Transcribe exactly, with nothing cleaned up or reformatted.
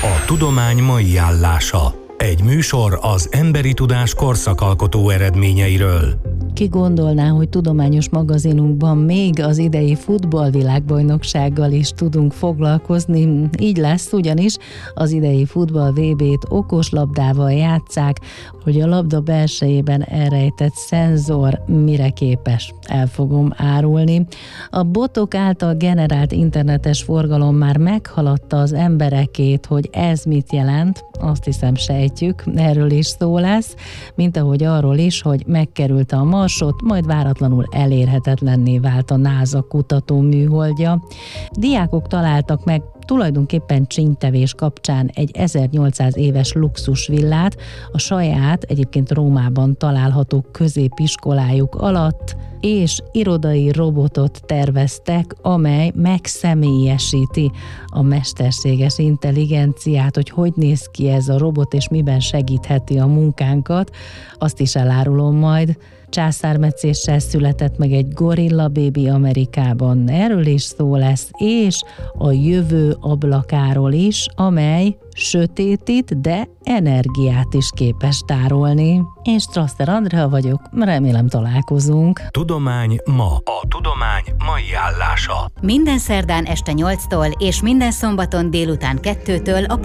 A tudomány mai állása. Egy műsor az emberi tudás korszakalkotó eredményeiről. Ki gondolná, hogy tudományos magazinunkban még az idei futballvilágbajnoksággal is tudunk foglalkozni. Így lesz, ugyanis az idei futball vé bét okoslabdával játsszák, hogy a labda belsejében elrejtett szenzor mire képes. El fogom árulni. A botok által generált internetes forgalom már meghaladta az emberekét, hogy ez mit jelent, azt hiszem sejtjük, erről is szó lesz, mint ahogy arról is, hogy megkerülte a Marsot, majd váratlanul elérhetetlenné vált a NASA kutató műholdja. Diákok találtak meg tulajdonképpen csínytevés kapcsán egy ezernyolcszáz éves luxusvillát a saját, egyébként Rómában található középiskolájuk alatt, és irodai robotot terveztek, amely megszemélyesíti a mesterséges intelligenciát, hogy hogy néz ki ez a robot, és miben segítheti a munkánkat, azt is elárulom majd. Császármetszéssel született meg egy gorilla bébi Amerikában, erről is szó lesz, és a jövő ablakáról is, amely sötétít, de energiát is képes tárolni. Én Strasser Andrea vagyok, remélem találkozunk. Tudomány ma. A tudomány mai állása. Minden szerdán este nyolctól és minden szombaton délután kettőtől a